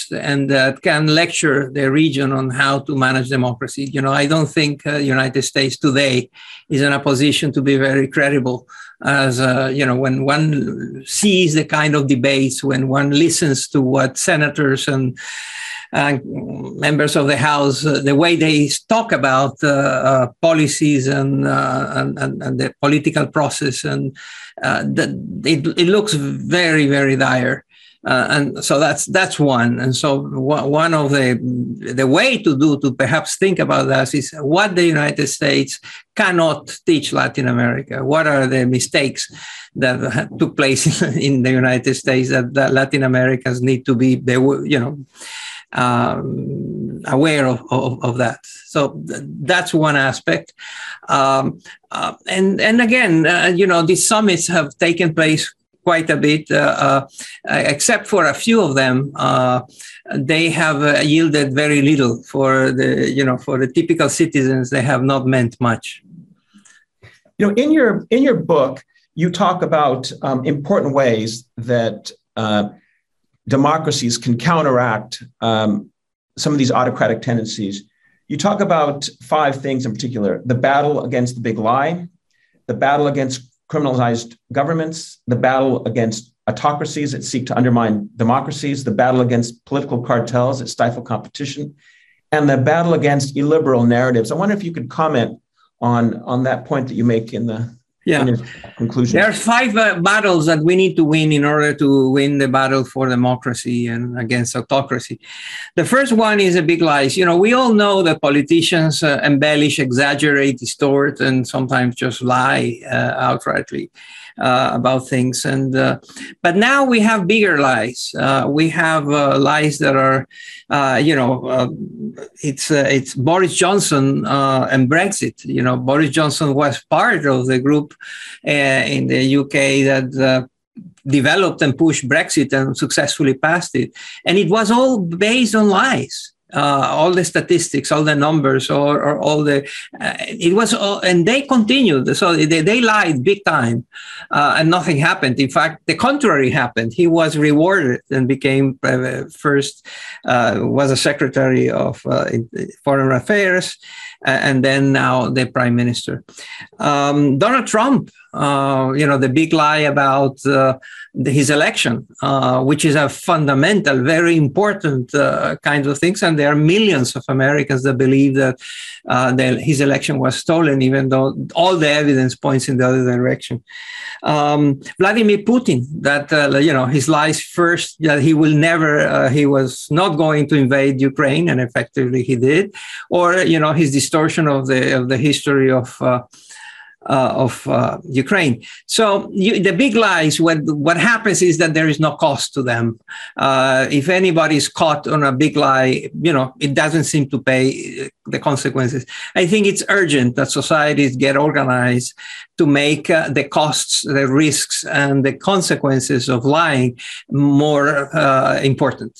and that can lecture the region on how to manage democracy. I don't think the United States today is in a position to be very credible as, when one sees the kind of debates, when one listens to what senators and members of the House, the way they talk about policies and the political process, and it looks very, very dire. And so that's one. And so one of the way to perhaps think about that is what the United States cannot teach Latin America. What are the mistakes that took place in the United States that Latin Americans need to be, aware of that. So that's one aspect. And again, these summits have taken place quite a bit, except for a few of them. They have yielded very little for the typical citizens. They have not meant much. In your book, you talk about important ways that democracies can counteract some of these autocratic tendencies. You talk about 5 things in particular: the battle against the big lie, the battle against criminalized governments, the battle against autocracies that seek to undermine democracies, the battle against political cartels that stifle competition, and the battle against illiberal narratives. I wonder if you could comment on that point that you make in your conclusion. There are 5 battles that we need to win in order to win the battle for democracy and against autocracy. The first one is the big lies. We all know that politicians embellish, exaggerate, distort, and sometimes just lie outrightly about things. But now we have bigger lies. We have lies that are, it's Boris Johnson and Brexit. Boris Johnson was part of the group in the UK that developed and pushed Brexit and successfully passed it. And it was all based on lies. All the statistics, all the numbers, or all the, it was all, and they continued. So they lied big time, and nothing happened. In fact, the contrary happened. He was rewarded and became was a secretary of foreign affairs, and then now the prime minister. Donald Trump, the big lie about his election, which is a fundamental, very important kind of things. And there are millions of Americans that believe that his election was stolen, even though all the evidence points in the other direction. Vladimir Putin, that, his lies first, that he will never, he was not going to invade Ukraine, and effectively he did, or, his distortion of the history of Ukraine. So the big lies, what happens is that there is no cost to them. If anybody is caught on a big lie, it doesn't seem to pay the consequences. I think it's urgent that societies get organized to make the costs, the risks, and the consequences of lying more important.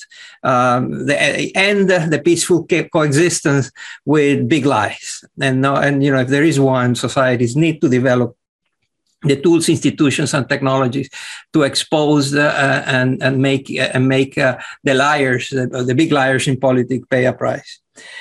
End the peaceful coexistence with big lies. And if there is one, societies need to develop the tools, institutions, and technologies to expose and make the liars, the big liars in politics, pay a price.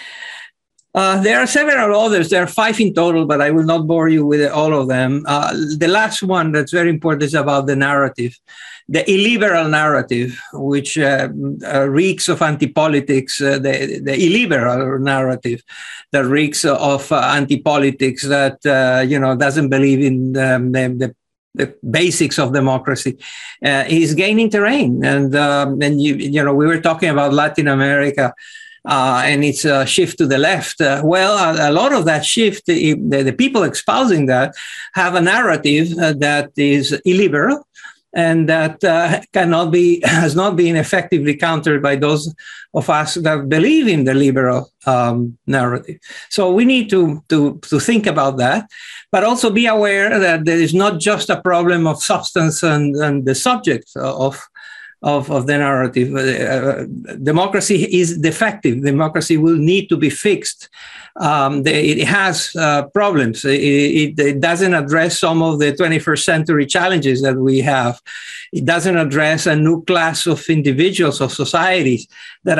There are several others. There are 5 in total, but I will not bore you with all of them. The last one that's very important is about the narrative, the illiberal narrative, which reeks of anti-politics, the illiberal narrative that reeks of anti-politics that, doesn't believe in the basics of democracy, is gaining terrain. And we were talking about Latin America, and its shift to the left. Well, a lot of that shift, the people espousing that have a narrative that is illiberal, and that has not been effectively countered by those of us that believe in the liberal narrative. So we need to think about that, but also be aware that there is not just a problem of substance and the subject of the narrative. Democracy is defective. Democracy will need to be fixed. It has problems. It doesn't address some of the 21st century challenges that we have. It doesn't address a new class of individuals, of societies that